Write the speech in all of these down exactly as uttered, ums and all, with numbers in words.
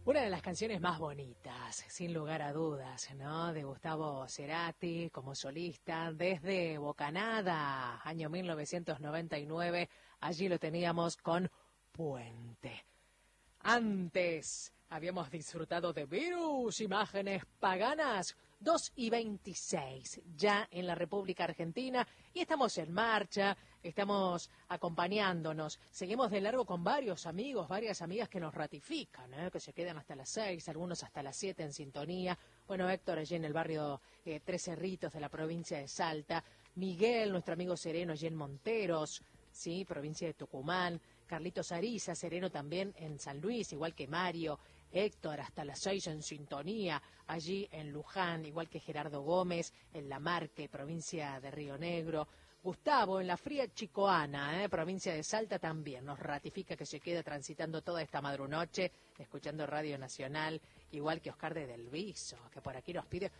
Una de las canciones más bonitas, sin lugar a dudas, ¿no? De Gustavo Cerati como solista, desde Bocanada, año mil novecientos noventa y nueve, allí lo teníamos con Puente. Antes habíamos disfrutado de Virus, imágenes paganas, dos y veintiséis, ya en la República Argentina, y estamos en marcha, estamos acompañándonos, seguimos de largo con varios amigos, varias amigas que nos ratifican, ¿eh? Que se quedan hasta las seis, algunos hasta las siete en sintonía. Bueno, Héctor, allí en el barrio eh, Tres Cerritos de la provincia de Salta, Miguel, nuestro amigo Sereno, allí en Monteros, sí, provincia de Tucumán, Carlitos Ariza, Sereno también en San Luis, igual que Mario, Héctor hasta las seis en sintonía, allí en Luján, igual que Gerardo Gómez, en La Marque, provincia de Río Negro, Gustavo en la fría Chicoana, eh, provincia de Salta también, nos ratifica que se queda transitando toda esta madrunoche, escuchando Radio Nacional, igual que Oscar de Del Viso, que por aquí nos pide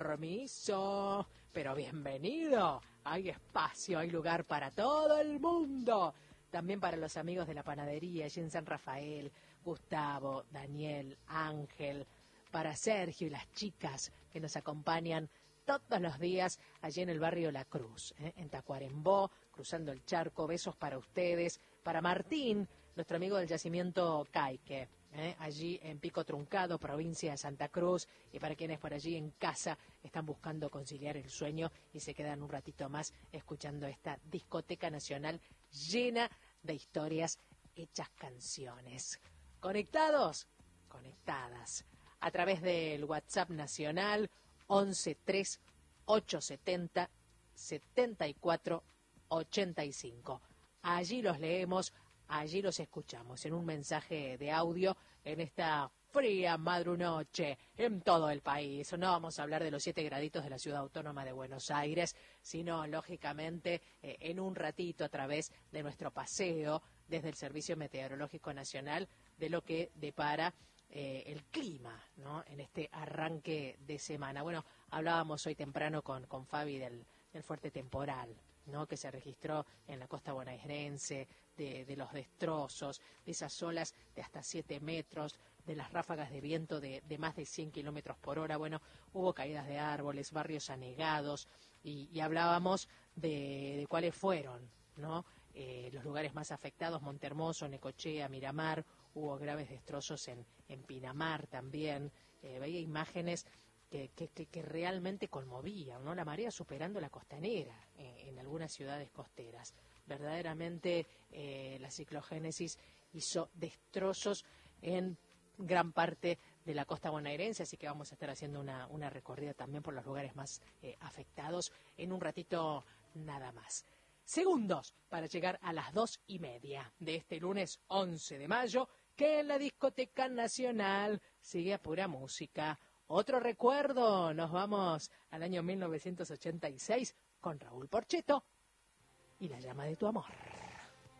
permiso, pero bienvenido, hay espacio, hay lugar para todo el mundo. También para los amigos de la panadería, allí en San Rafael, Gustavo, Daniel, Ángel, para Sergio y las chicas que nos acompañan todos los días allí en el barrio La Cruz, ¿eh? En Tacuarembó, cruzando el charco, besos para ustedes, para Martín, nuestro amigo del yacimiento Caique, ¿eh? Allí en Pico Truncado, provincia de Santa Cruz, y para quienes por allí en casa están buscando conciliar el sueño y se quedan un ratito más escuchando esta discoteca nacional llena de historias hechas canciones. ¿Conectados? Conectadas. A través del WhatsApp nacional once tres ochocientos setenta setenta y cuatro ochenta y cinco. Allí los leemos, allí los escuchamos en un mensaje de audio en esta fría madrunoche en todo el país. No vamos a hablar de los siete graditos de la Ciudad Autónoma de Buenos Aires, sino, lógicamente, eh, en un ratito a través de nuestro paseo desde el Servicio Meteorológico Nacional de lo que depara eh, el clima, ¿no? En este arranque de semana. Bueno, hablábamos hoy temprano con, con Fabi del, del fuerte temporal, ¿no? Que se registró en la costa bonaerense, de, de los destrozos, de esas olas de hasta siete metros, de las ráfagas de viento de, de más de cien kilómetros por hora. Bueno, hubo caídas de árboles, barrios anegados, y, y hablábamos de, de cuáles fueron, ¿no? Eh, los lugares más afectados: Montehermoso, Necochea, Miramar. Hubo graves destrozos en, en Pinamar también. Eh, veía imágenes que, que, que, que realmente conmovían, ¿no? La marea superando la costanera eh, en algunas ciudades costeras. Verdaderamente eh, la ciclogénesis hizo destrozos en gran parte de la costa bonaerense, así que vamos a estar haciendo una, una recorrida también por los lugares más eh, afectados en un ratito nada más. Segundos para llegar a las dos y media de este lunes once de mayo, que en la Discoteca Nacional sigue a pura música. Otro recuerdo, nos vamos al año mil novecientos ochenta y seis con Raúl Porchetto y La llama de tu amor.